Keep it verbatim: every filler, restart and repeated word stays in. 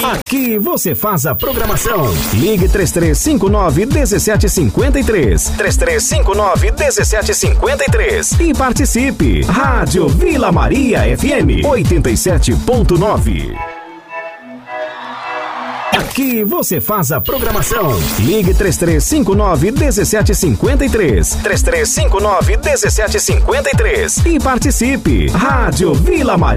Aqui você faz a programação. Ligue três três cinco nove, um sete cinco três. três três cinco nove, um sete cinco três. E participe. Rádio Vila Maria F M oitenta e sete ponto nove. Aqui você faz a programação. Ligue três três cinco nove, um sete cinco três. três três cinco nove, um sete cinco três. E participe. Rádio Vila Maria.